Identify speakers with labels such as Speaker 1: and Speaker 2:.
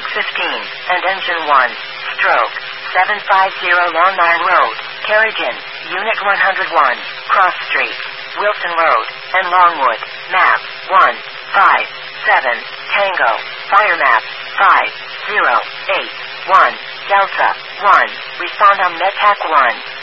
Speaker 1: and Engine 1. Stroke 750 Long Iron Road, Carrigan, Unit 101, Cross Street, Wilson Road, and Longwood. Map 157 Tango. Fire map 5081 Delta 1. Respond on METAC 1.